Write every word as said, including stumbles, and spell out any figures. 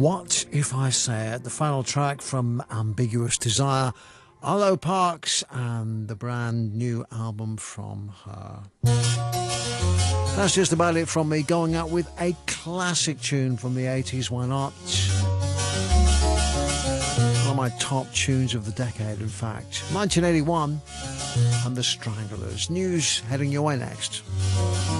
What If I Say It, the final track from Ambiguous Desire, Arlo Parks, and the brand new album from her. That's just about it from me, going out with a classic tune from the eighties, why not? One of my top tunes of the decade, in fact. nineteen eighty-one, and the Stranglers. News heading your way next.